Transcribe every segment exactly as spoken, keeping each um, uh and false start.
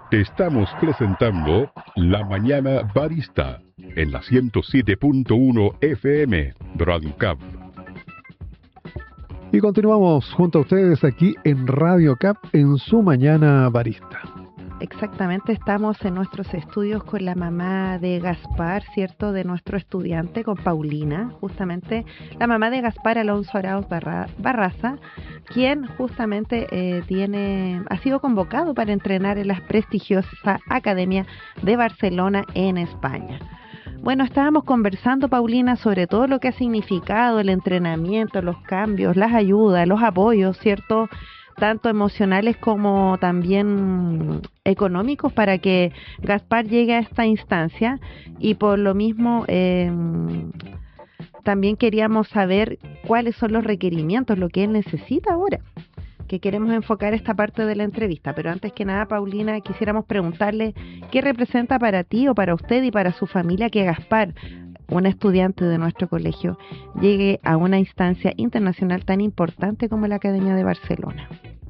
Te estamos presentando La Mañana Barista en la ciento siete punto uno F M Radio C A P. Y continuamos junto a ustedes aquí en Radio C A P en su Mañana Barista. Exactamente, estamos en nuestros estudios con la mamá de Gaspar, ¿cierto? De nuestro estudiante, con Paulina, justamente la mamá de Gaspar Alonso Arauz Barra, Barraza, quien justamente eh, tiene, ha sido convocado para entrenar en la prestigiosa Academia de Barcelona en España. Bueno, estábamos conversando, Paulina, sobre todo lo que ha significado el entrenamiento, los cambios, las ayudas, los apoyos, ¿cierto?, tanto emocionales como también económicos, para que Gaspar llegue a esta instancia. Y por lo mismo eh, también queríamos saber cuáles son los requerimientos, lo que él necesita ahora, que queremos enfocar esta parte de la entrevista. Pero antes que nada, Paulina, quisiéramos preguntarle qué representa para ti o para usted y para su familia que Gaspar, un estudiante de nuestro colegio, llegue a una instancia internacional tan importante como la Academia de Barcelona.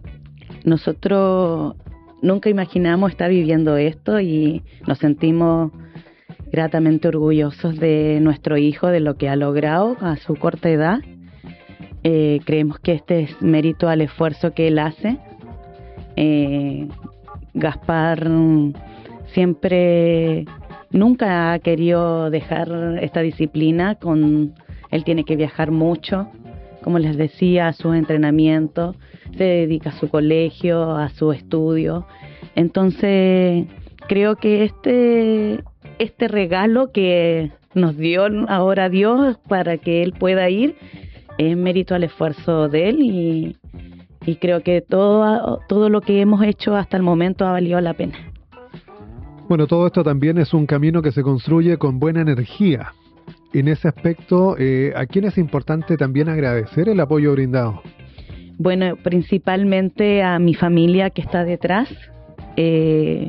Nosotros nunca imaginamos estar viviendo esto y nos sentimos gratamente orgullosos de nuestro hijo, de lo que ha logrado a su corta edad. Eh, creemos que este es mérito al esfuerzo que él hace. Eh, Gaspar siempre... Nunca ha querido dejar esta disciplina. Con él tiene que viajar mucho, como les decía, a sus entrenamientos, se dedica a su colegio, a su estudio. Entonces, creo que este, este regalo que nos dio ahora Dios para que él pueda ir es mérito al esfuerzo de él, y, y creo que todo, todo lo que hemos hecho hasta el momento ha valido la pena. Bueno, todo esto también es un camino que se construye con buena energía. En ese aspecto, eh, ¿a quién es importante también agradecer el apoyo brindado? Bueno, principalmente a mi familia que está detrás. Eh,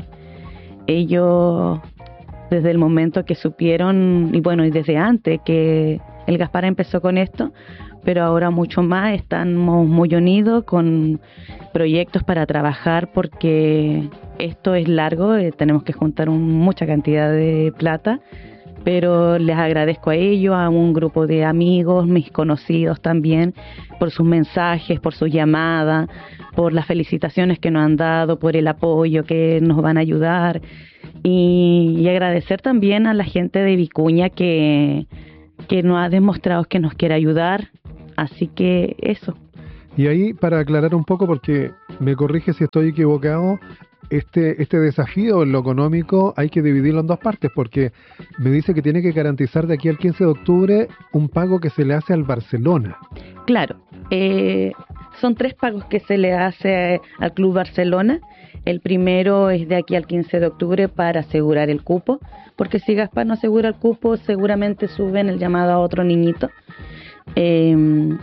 ellos, desde el momento que supieron, y bueno, y desde antes que el Gaspar empezó con esto, pero ahora mucho más, estamos muy unidos con proyectos para trabajar, porque esto es largo, eh, tenemos que juntar un, mucha cantidad de plata, pero les agradezco a ellos, a un grupo de amigos, mis conocidos también, por sus mensajes, por sus llamadas, por las felicitaciones que nos han dado, por el apoyo que nos van a ayudar, y, y agradecer también a la gente de Vicuña que, que nos ha demostrado que nos quiere ayudar. Así que eso. Y ahí, para aclarar un poco, porque me corrige si estoy equivocado, este este desafío en lo económico hay que dividirlo en dos partes, porque me dice que tiene que garantizar de aquí al quince de octubre un pago que se le hace al Barcelona. Claro, eh, son tres pagos que se le hace al Club Barcelona. El primero es de aquí al quince de octubre para asegurar el cupo, porque si Gaspar no asegura el cupo, seguramente suben el llamado a otro niñito. Eh,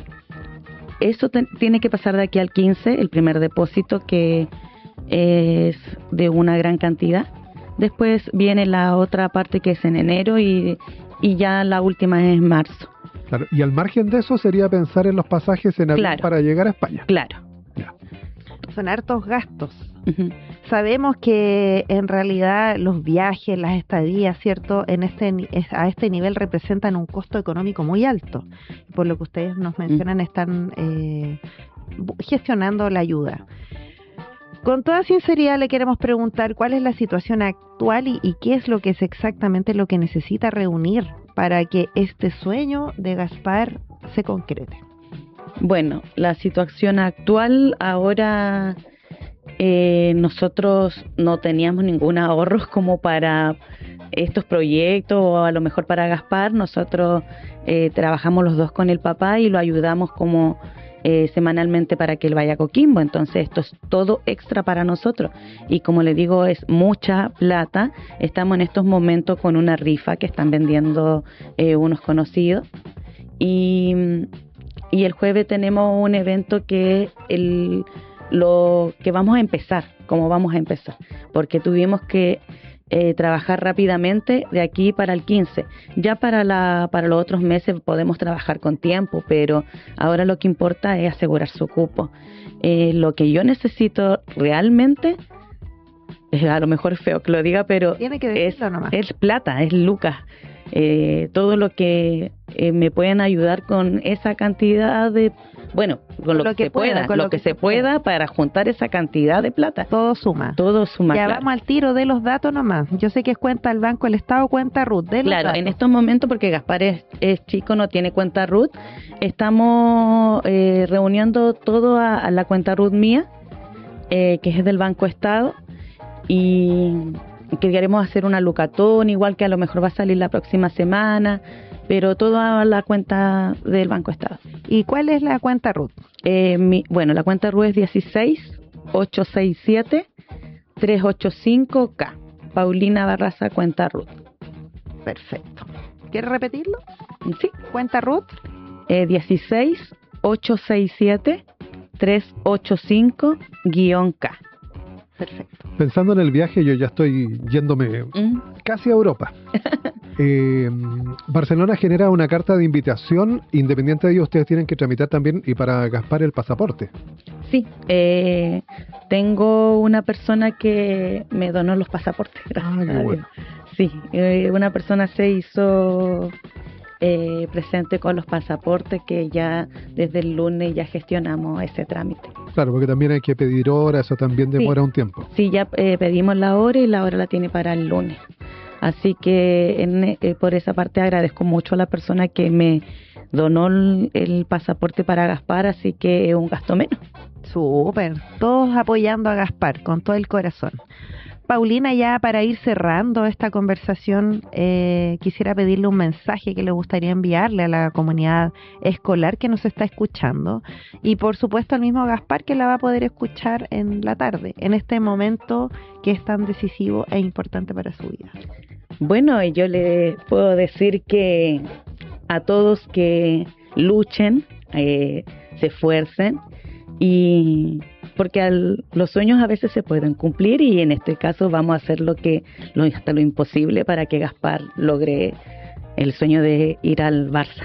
eso te, tiene que pasar de aquí al quince, el primer depósito, que es de una gran cantidad. Después viene la otra parte, que es en enero, y, y ya la última es en marzo. Claro, y al margen de eso sería pensar en los pasajes en avión, claro, para llegar a España. Claro. Ya. Son hartos gastos. Uh-huh. Sabemos que en realidad los viajes, las estadías, ¿cierto?, en este a este nivel representan un costo económico muy alto. Por lo que ustedes nos mencionan, uh-huh, están eh, gestionando la ayuda. Con toda sinceridad le queremos preguntar cuál es la situación actual y, y qué es lo que es exactamente lo que necesita reunir para que este sueño de Gaspar se concrete. Bueno, la situación actual ahora... Eh, nosotros no teníamos ningún ahorro como para estos proyectos, o a lo mejor para Gaspar. Nosotros eh, trabajamos los dos con el papá y lo ayudamos como eh, semanalmente para que él vaya a Coquimbo. Entonces esto es todo extra para nosotros, y como le digo, es mucha plata. Estamos en estos momentos con una rifa que están vendiendo eh, unos conocidos, y, y el jueves tenemos un evento que el lo que vamos a empezar, cómo vamos a empezar, porque tuvimos que eh, trabajar rápidamente de aquí para el quince. Ya para la para los otros meses podemos trabajar con tiempo, pero ahora lo que importa es asegurar su cupo. Eh, lo que yo necesito realmente es, a lo mejor es feo que lo diga, pero Tiene que es, decirlo nomás. es plata, es lucas. Eh, todo lo que eh, me pueden ayudar con esa cantidad de, bueno, con lo, lo que, que se pueda, pueda, con lo lo que, que se se pueda, pueda. para juntar esa cantidad de plata. Todo suma. Todo suma. Ya claro. vamos al tiro de los datos nomás. Yo sé que es cuenta del Banco del Estado, cuenta RUT. De los Claro, datos. en estos momentos, porque Gaspar es, es chico, no tiene cuenta RUT, estamos eh, reuniendo todo a, a la cuenta RUT mía, eh, que es del Banco Estado, y que queremos hacer una lucatón, igual que a lo mejor va a salir la próxima semana, pero todo a la cuenta del Banco Estado. ¿Y cuál es la cuenta RUT? Eh, mi, bueno, la cuenta RUT es dieciséis ochocientos sesenta y siete trescientos ochenta y cinco K. Paulina Barraza, cuenta RUT. Perfecto. ¿Quieres repetirlo? Sí. Cuenta RUT. Eh, dieciséis ochocientos sesenta y siete trescientos ochenta y cinco K. Perfecto. Pensando en el viaje, yo ya estoy yéndome Mm. casi a Europa. Eh, Barcelona genera una carta de invitación, independiente de ello, ustedes tienen que tramitar también, y para Gaspar, el pasaporte. Sí, eh, tengo una persona que me donó los pasaportes. Gracias Ah, qué a Dios. bueno. Sí, eh, una persona se hizo eh, presente con los pasaportes, que ya desde el lunes ya gestionamos ese trámite. Claro, porque también hay que pedir hora, eso también demora Sí. un tiempo. Sí, ya eh, pedimos la hora y la hora la tiene para el lunes. Así que en, eh, por esa parte agradezco mucho a la persona que me donó el, el pasaporte para Gaspar, así que es un gasto menos. Súper. Todos apoyando a Gaspar con todo el corazón. Paulina, ya para ir cerrando esta conversación, eh, quisiera pedirle un mensaje que le gustaría enviarle a la comunidad escolar que nos está escuchando, y por supuesto al mismo Gaspar, que la va a poder escuchar en la tarde, en este momento que es tan decisivo e importante para su vida. Bueno, yo le puedo decir que a todos que luchen, eh, se esfuercen, y porque al, los sueños a veces se pueden cumplir, y en este caso vamos a hacer lo que lo, hasta lo imposible para que Gaspar logre el sueño de ir al Barça.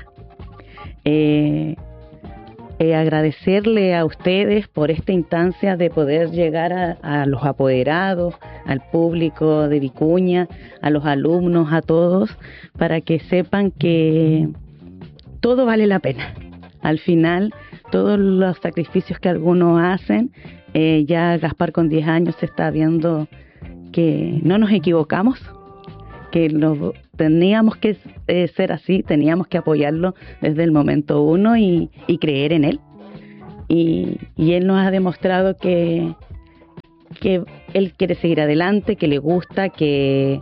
Eh, eh, agradecerle a ustedes por esta instancia de poder llegar a, a los apoderados, al público de Vicuña, a los alumnos, a todos, para que sepan que todo vale la pena. Al final, todos los sacrificios que algunos hacen, eh, ya Gaspar con diez años se está viendo que no nos equivocamos, que lo, teníamos que eh, ser así, teníamos que apoyarlo desde el momento uno y, y creer en él. Y, y él nos ha demostrado que, que él quiere seguir adelante, que le gusta, que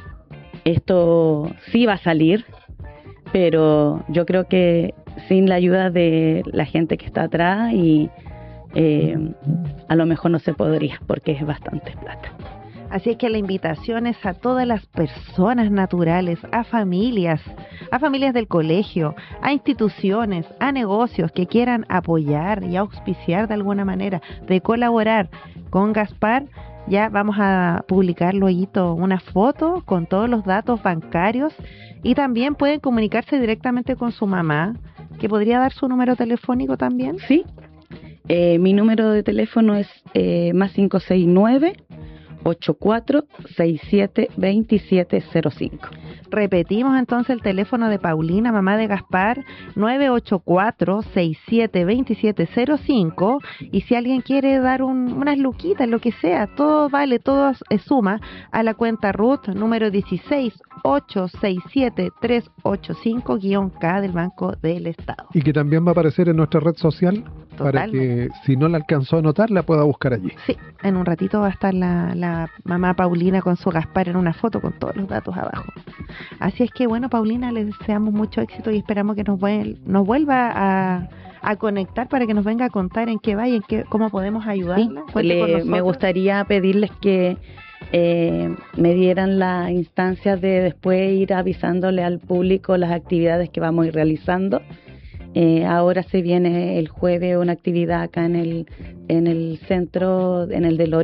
esto sí va a salir, pero yo creo que sin la ayuda de la gente que está atrás, y eh, a lo mejor no se podría, porque es bastante plata. Así es que la invitación es a todas las personas naturales, a familias, a familias del colegio, a instituciones, a negocios que quieran apoyar y auspiciar de alguna manera, de colaborar con Gaspar. Ya vamos a publicar luego una foto con todos los datos bancarios, y también pueden comunicarse directamente con su mamá, que podría dar su número telefónico también. Sí, eh, mi número de teléfono es eh, más cinco seis nueve, ocho cuatro seis siete, dos siete cero cinco. Repetimos entonces el teléfono de Paulina, mamá de Gaspar, nueve ocho cuatro seis siete dos siete cero cinco, y si alguien quiere dar un, unas luquitas, lo que sea, todo vale, todo es suma a la cuenta RUT número dieciséis ochocientos sesenta y siete trescientos ochenta y cinco K del Banco del Estado. Y que también va a aparecer en nuestra red social, para que si no la alcanzó a notar, la pueda buscar allí. Sí, en un ratito va a estar la, la mamá Paulina con su Gaspar en una foto con todos los datos abajo. Así es que bueno, Paulina, les deseamos mucho éxito y esperamos que nos, vuel nos vuelva a, a conectar para que nos venga a contar en qué va y en qué, cómo podemos ayudarla. Sí, le, me gustaría pedirles que eh, me dieran la instancia de después ir avisándole al público las actividades que vamos a ir realizando. Eh, ahora se viene el jueves una actividad acá en el en el centro, en el de Loria,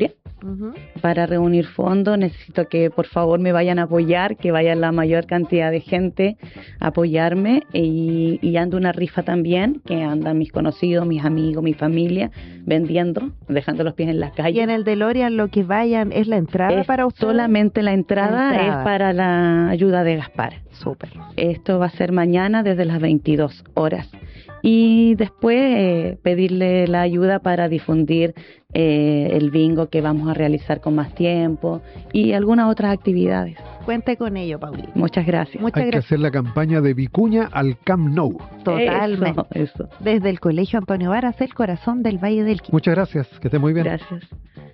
Ujú. para reunir fondos. Necesito que por favor me vayan a apoyar, que vaya la mayor cantidad de gente a apoyarme, y, y ando una rifa también, que andan mis conocidos, mis amigos, mi familia vendiendo, dejando los pies en la Y calle. en el DeLorean lo que vayan es la entrada Es para ustedes. solamente la entrada, La entrada. es para la ayuda de Gaspar. Súper. Esto va a ser mañana desde las veintidós horas. Y después eh, pedirle la ayuda para difundir eh, el bingo que vamos a realizar con más tiempo y algunas otras actividades. Cuente con ello, Paulina. Muchas gracias. Muchas Hay que gracias. hacer la campaña de Vicuña al Camp Nou. Totalmente. Eso, eso. Desde el Colegio Antonio Varas, el corazón del Valle del Quindío. Muchas gracias, que esté muy bien. Gracias.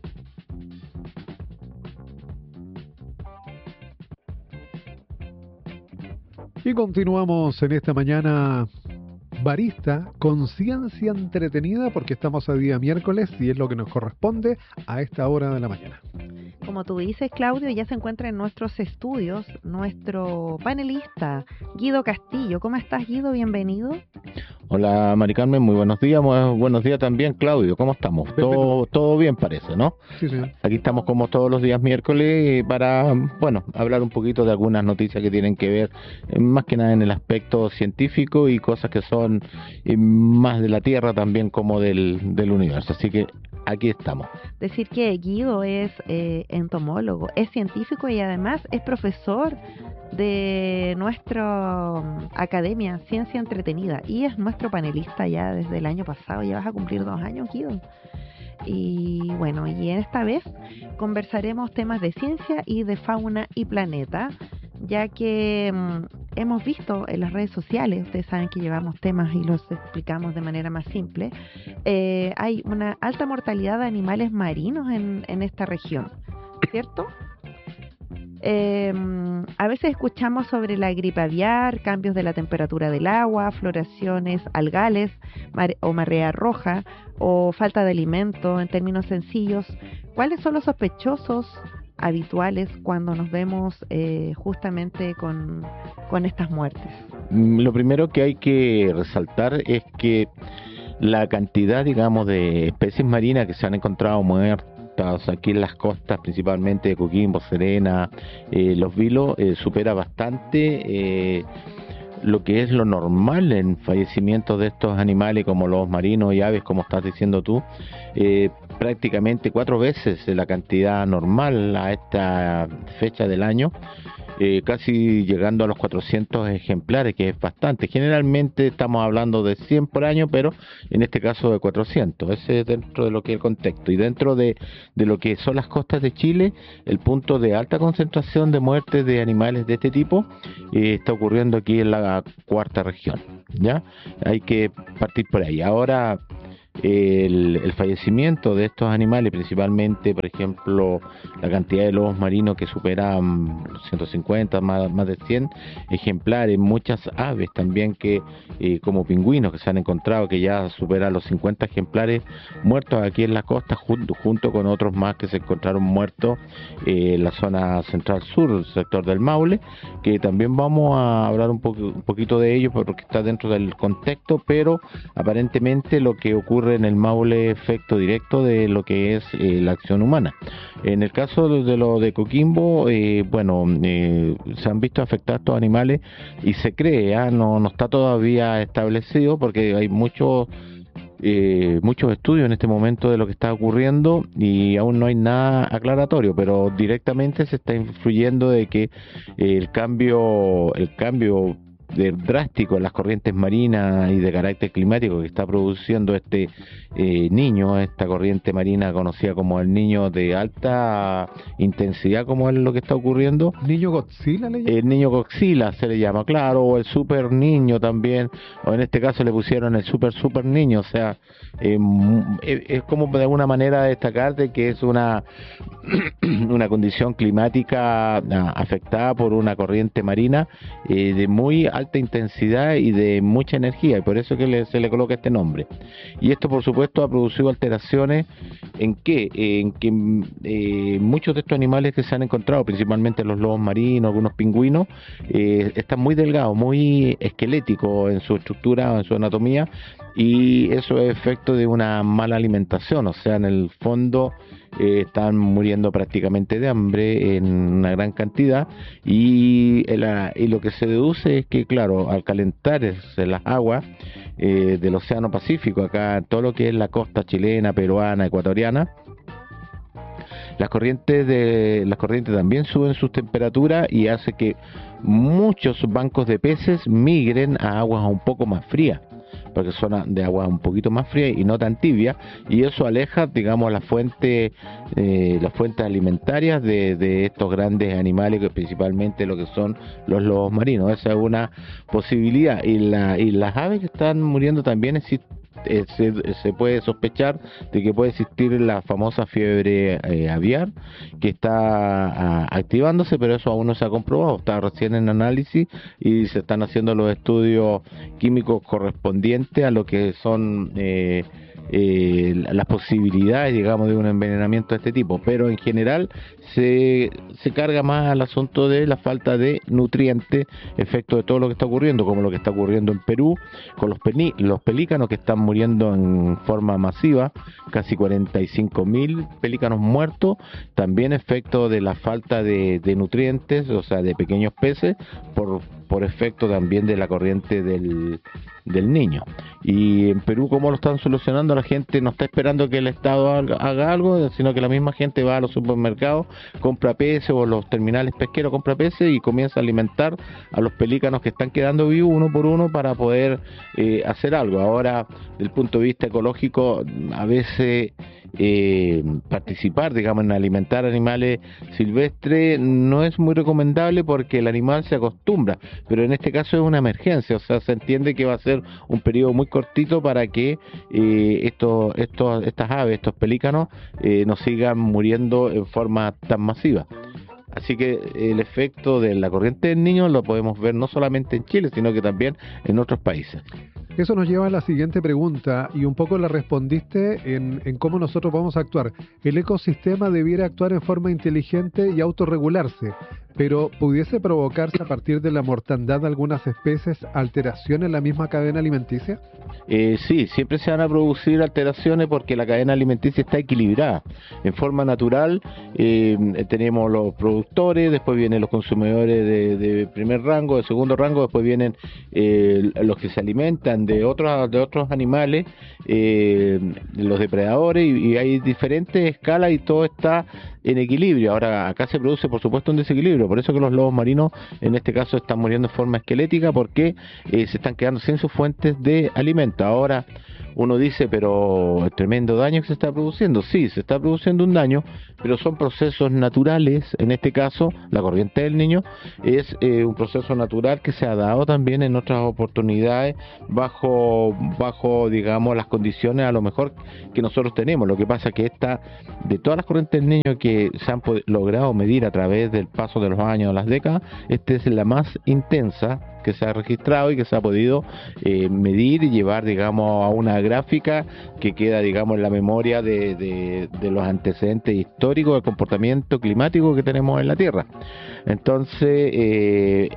Y continuamos en esta mañana barista con ciencia entretenida, porque estamos a día miércoles y es lo que nos corresponde a esta hora de la mañana. Como tú dices, Claudio, ya se encuentra en nuestros estudios nuestro panelista, Guido Castillo. ¿Cómo estás, Guido? Bienvenido. Hola, Mari Carmen, muy buenos días. Muy buenos días también, Claudio. ¿Cómo estamos? Todo, todo bien parece, ¿no? Sí, señor. Aquí estamos como todos los días miércoles para, bueno, hablar un poquito de algunas noticias que tienen que ver eh, más que nada en el aspecto científico y cosas que son eh, más de la Tierra también como del, del universo. Así que aquí estamos. Decir que Guido es eh, entomólogo, es científico y además es profesor de nuestra um, academia Ciencia Entretenida y es nuestro panelista ya desde el año pasado. Ya vas a cumplir dos años, Guido. Y bueno, y en esta vez conversaremos temas de ciencia y de fauna y planeta, ya que um, hemos visto en las redes sociales, ustedes saben que llevamos temas y los explicamos de manera más simple, eh, hay una alta mortalidad de animales marinos en, en esta región, ¿cierto? Eh, a veces escuchamos sobre la gripe aviar, cambios de la temperatura del agua, floraciones algales mare- o marea roja o falta de alimento. En términos sencillos, ¿cuáles son los sospechosos habituales cuando nos vemos eh, justamente con, con estas muertes? Lo primero que hay que resaltar es que la cantidad, digamos, de especies marinas que se han encontrado muertas aquí en las costas, principalmente de Coquimbo, Serena, eh, Los Vilos, eh, supera bastante eh, lo que es lo normal en fallecimientos de estos animales como los marinos y aves, como estás diciendo tú, eh, prácticamente cuatro veces la cantidad normal a esta fecha del año. Eh, casi llegando a los cuatrocientos ejemplares, que es bastante. Generalmente estamos hablando de cien por año, pero en este caso de cuatrocientos. Ese es dentro de lo que es el contexto. Y dentro de, de lo que son las costas de Chile, el punto de alta concentración de muertes de animales de este tipo eh, está ocurriendo aquí en la cuarta región. ¿Ya? Hay que partir por ahí. Ahora, El, el fallecimiento de estos animales, principalmente, por ejemplo, la cantidad de lobos marinos que superan ciento cincuenta, más, más de cien ejemplares, muchas aves también que, eh, como pingüinos que se han encontrado, que ya superan los cincuenta ejemplares muertos aquí en la costa, junto, junto con otros más que se encontraron muertos eh, en la zona central sur, el sector del Maule, que también vamos a hablar un, po un poquito de ello porque está dentro del contexto, pero aparentemente lo que ocurre en el Maule efecto directo de lo que es eh, la acción humana. En el caso de, de lo de Coquimbo, eh, bueno, eh, se han visto afectados estos animales y se cree, ¿eh? no, no está todavía establecido porque hay muchos eh, muchos estudios en este momento de lo que está ocurriendo y aún no hay nada aclaratorio, pero directamente se está influyendo de que eh, el cambio el cambio de drástico en las corrientes marinas y de carácter climático que está produciendo este eh, niño, esta corriente marina conocida como el niño de alta intensidad, como es lo que está ocurriendo. ¿Niño Godzilla le llaman? El niño Godzilla se le llama, claro, o el super niño también, o en este caso le pusieron el super super niño, o sea, eh, es como de alguna manera destacar de que es una una condición climática ah, afectada por una corriente marina eh, de muy alta intensidad y de mucha energía, y por eso que le, se le coloca este nombre. Y esto por supuesto ha producido alteraciones en que, en que eh, muchos de estos animales que se han encontrado, principalmente los lobos marinos, algunos pingüinos, eh, están muy delgados, muy esqueléticos en su estructura o en su anatomía, y eso es efecto de una mala alimentación, o sea, en el fondo eh, están muriendo prácticamente de hambre en una gran cantidad, y, el, y lo que se deduce es que, claro, al calentarse las aguas eh, del Océano Pacífico, acá todo lo que es la costa chilena, peruana, ecuatoriana, las corrientes de las corrientes también suben sus temperaturas y hace que muchos bancos de peces migren a aguas un poco más frías, porque son de aguas un poquito más frías y no tan tibias, y eso aleja, digamos, la fuente, eh, las fuentes alimentarias de, de estos grandes animales, que principalmente lo que son los lobos marinos. Esa es una posibilidad, y, la, y las aves que están muriendo también existen. Eh, se, se puede sospechar de que puede existir la famosa fiebre eh, aviar, que está a, activándose, pero eso aún no se ha comprobado, está recién en análisis y se están haciendo los estudios químicos correspondientes a lo que son eh, eh, las posibilidades, digamos, de un envenenamiento de este tipo, pero en general se, se carga más al asunto de la falta de nutrientes, efecto de todo lo que está ocurriendo, como lo que está ocurriendo en Perú con los, peni, los pelícanos que están muriendo en forma masiva, casi cuarenta y cinco mil pelícanos muertos, también efecto de la falta de, de nutrientes, o sea, de pequeños peces, por, por efecto también de la corriente del, del Niño. Y en Perú, ¿cómo lo están solucionando? La gente no está esperando que el Estado haga, haga algo, sino que la misma gente va a los supermercados, compra peces, o los terminales pesqueros compra peces y comienza a alimentar a los pelícanos que están quedando vivos uno por uno para poder eh, hacer algo. Ahora, desde el punto de vista ecológico, a veces eh, participar, digamos, en alimentar animales silvestres no es muy recomendable porque el animal se acostumbra, pero en este caso es una emergencia, o sea, se entiende que va a ser un periodo muy cortito para que eh, estos, estos, estas aves, estos pelícanos, eh, no sigan muriendo en forma tan masiva. Así que el efecto de la corriente del Niño lo podemos ver no solamente en Chile, sino que también en otros países. Eso nos lleva a la siguiente pregunta, y un poco la respondiste en, en cómo nosotros vamos a actuar. El ecosistema debiera actuar en forma inteligente y autorregularse, pero ¿pudiese provocarse a partir de la mortandad de algunas especies alteraciones en la misma cadena alimenticia? Eh, sí, siempre se van a producir alteraciones porque la cadena alimenticia está equilibrada. En forma natural eh, tenemos los productores, después vienen los consumidores de, de primer rango, de segundo rango, después vienen eh, los que se alimentan de otros de otros animales, eh, los depredadores, y, y hay diferentes escalas y todo está en equilibrio. Ahora, acá se produce, por supuesto, un desequilibrio, por eso que los lobos marinos en este caso están muriendo de forma esquelética, porque eh, se están quedando sin sus fuentes de alimento. Ahora uno dice, pero el tremendo daño que se está produciendo. Sí, se está produciendo un daño, pero son procesos naturales. En este caso, la corriente del Niño es eh, un proceso natural que se ha dado también en otras oportunidades bajo, bajo, digamos, las condiciones a lo mejor que nosotros tenemos. Lo que pasa que esta, de todas las corrientes del Niño que se han logrado medir a través del paso de los años o las décadas, esta es la más intensa que se ha registrado y que se ha podido eh, medir y llevar, digamos, a una gráfica que queda, digamos, en la memoria de, de, de los antecedentes históricos del comportamiento climático que tenemos en la Tierra. Entonces, eh,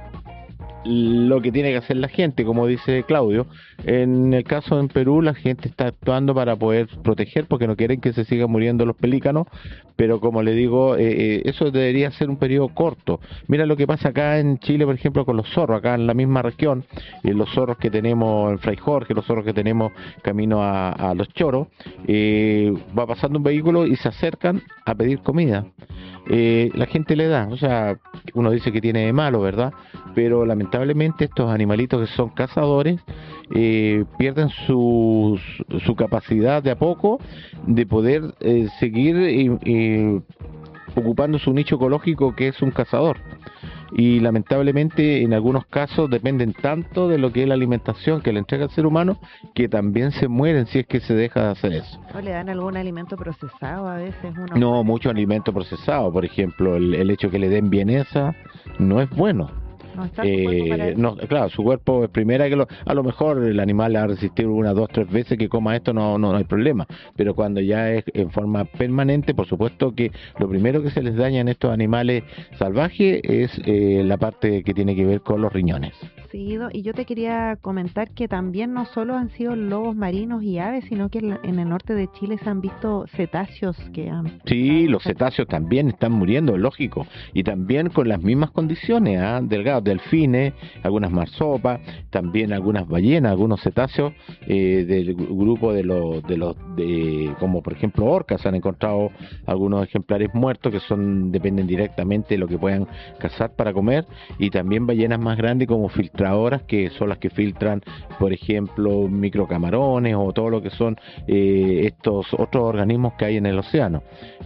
lo que tiene que hacer la gente, como dice Claudio, en el caso en Perú la gente está actuando para poder proteger, porque no quieren que se sigan muriendo los pelícanos, pero como le digo, eh, eh, eso debería ser un periodo corto. Mira lo que pasa acá en Chile, por ejemplo, con los zorros, acá en la misma región, eh, los zorros que tenemos en Fray Jorge, los zorros que tenemos camino a, a Los Choros, eh, va pasando un vehículo y se acercan a pedir comida. Eh, la gente le da, o sea, uno dice que tiene de malo, ¿verdad? Pero lamentablemente estos animalitos que son cazadores eh, pierden su, su capacidad de a poco de poder eh, seguir eh, eh, ocupando su nicho ecológico, que es un cazador. Y lamentablemente en algunos casos dependen tanto de lo que es la alimentación que le entrega el ser humano, que también se mueren si es que se deja de hacer eso. ¿O le dan algún alimento procesado a veces? Uno... No, mucho alimento procesado, por ejemplo, el, el hecho que le den vienesa no es bueno. No está su cuerpo para Eh, eso. no, claro, su cuerpo es primera que lo, a lo mejor el animal ha resistido unas dos, tres veces que coma esto, no, no, no hay problema. Pero cuando ya es en forma permanente, por supuesto que lo primero que se les daña en estos animales salvajes es eh, la parte que tiene que ver con los riñones. Seguido, y yo te quería comentar que también no solo han sido lobos marinos y aves, sino que en, la- en el norte de Chile se han visto cetáceos que han... Sí, los cetáceos también están muriendo, lógico, y también con las mismas condiciones, ¿ah? Delgados, delfines, algunas marsopas, también algunas ballenas, algunos cetáceos eh, del gru- grupo de los, de los, de, como por ejemplo orcas, se han encontrado algunos ejemplares muertos que son dependen directamente de lo que puedan cazar para comer, y también ballenas más grandes como filtradoras, que son las que filtran, por ejemplo, microcamarones o todo lo que son eh, estos otros organismos que hay en el océano.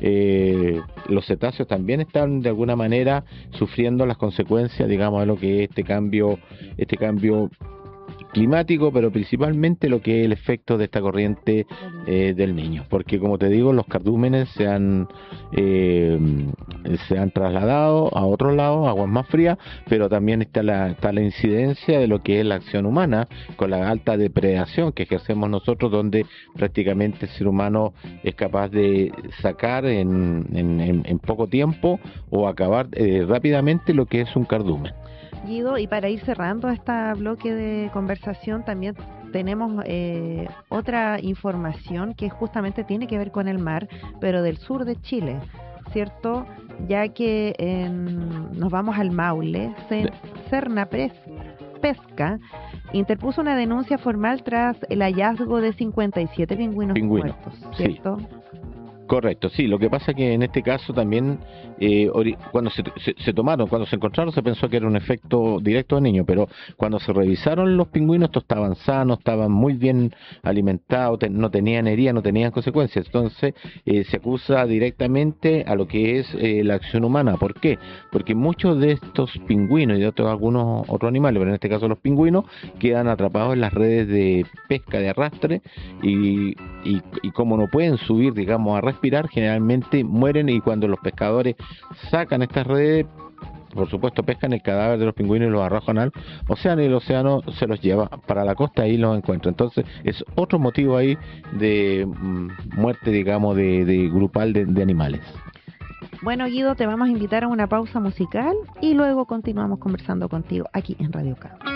Eh, los cetáceos también están de alguna manera sufriendo las consecuencias, digamos, de lo que es este cambio, este cambio climático, pero principalmente lo que es el efecto de esta corriente eh, del Niño, porque como te digo, los cardúmenes se han eh, se han trasladado a otros lados, aguas más frías, pero también está la, está la incidencia de lo que es la acción humana, con la alta depredación que ejercemos nosotros, donde prácticamente el ser humano es capaz de sacar en, en, en, en poco tiempo o acabar eh, rápidamente lo que es un cardumen. Guido, y para ir cerrando este bloque de conversación, también tenemos eh, otra información que justamente tiene que ver con el mar, pero del sur de Chile, ¿cierto? Ya que en, nos vamos al Maule, Se- Serna Pres- Pesca interpuso una denuncia formal tras el hallazgo de cincuenta y siete pingüinos Pingüinos, muertos, sí. ¿cierto? Correcto, sí, lo que pasa es que en este caso también, eh, ori- cuando se, se, se tomaron, cuando se encontraron, se pensó que era un efecto directo de niño, pero cuando se revisaron los pingüinos, estos estaban sanos, estaban muy bien alimentados, te- no tenían herida, no tenían consecuencias. Entonces, eh, se acusa directamente a lo que es eh, la acción humana. ¿Por qué? Porque muchos de estos pingüinos y de otros, algunos otros animales, pero en este caso los pingüinos, quedan atrapados en las redes de pesca de arrastre y, y, y como no pueden subir, digamos, a respirar, generalmente mueren, y cuando los pescadores sacan estas redes, por supuesto pescan el cadáver de los pingüinos y los arrojan al océano, y el océano se los lleva para la costa y ahí los encuentra. Entonces es otro motivo ahí de mm, muerte, digamos, de, de grupal de, de animales. Bueno, Guido, te vamos a invitar a una pausa musical y luego continuamos conversando contigo aquí en Radio K.